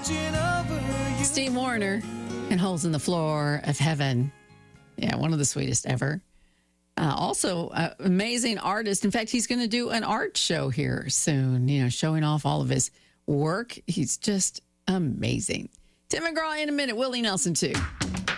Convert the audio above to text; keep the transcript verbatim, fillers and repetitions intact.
Steve Wariner and Holes in the Floor of Heaven. Yeah, one of the sweetest ever. Uh, also, uh, amazing artist. In fact, he's going to do an art show here soon, you know, showing off all of his work. He's just amazing. Tim McGraw in a minute. Willie Nelson, too.